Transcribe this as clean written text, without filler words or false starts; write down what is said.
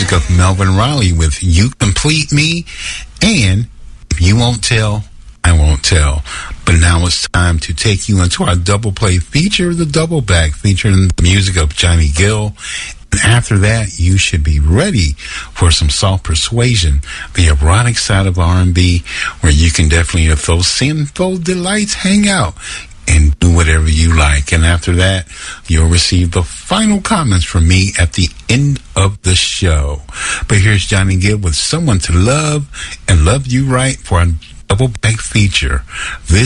music of Melvin Riley with You Complete Me and If You Won't Tell, I Won't Tell. But now it's time to take you into our double play feature, the Double Back, featuring the music of Johnny Gill. And after that, you should be ready for some soft persuasion, the erotic side of R&B, where you can definitely, if those sinful delights hang out, and do whatever you like. And after that, you'll receive the final comments from me at the end of the show. But here's Johnny Gill with Someone to Love and Love You Right for a double back feature. This